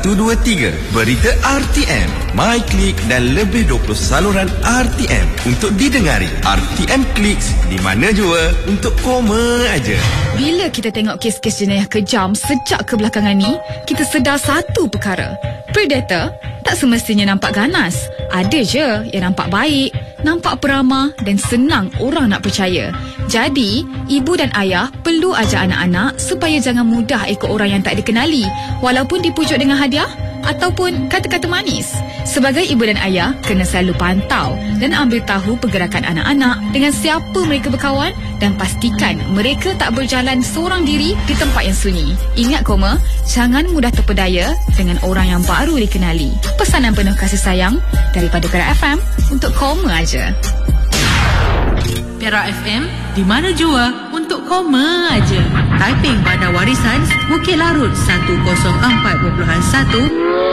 123 Berita RTM, MyClick dan lebih 20 saluran RTM untuk didengari. RTM Clicks, di mana jua untuk koma aja. Bila kita tengok kes-kes jenayah kejam sejak kebelakangan ni, kita sedar satu perkara. Predator tak semestinya nampak ganas. Ada je yang nampak baik, nampak peramah dan senang orang nak percaya. Jadi, ibu dan ayah perlu ajar anak-anak supaya jangan mudah ikut orang yang tak dikenali, walaupun dipujuk dengan hadiah ataupun kata-kata manis. Sebagai ibu dan ayah, kena selalu pantau dan ambil tahu pergerakan anak-anak, dengan siapa mereka berkawan, dan pastikan mereka tak berjalan seorang diri di tempat yang sunyi. Ingat koma, jangan mudah terpedaya dengan orang yang baru dikenali. Pesanan penuh kasih sayang daripada Perak FM untuk koma aja. Perak FM, di mana jua untuk koma aja. Taiping Bandar Warisan, Bukit Larut 104.1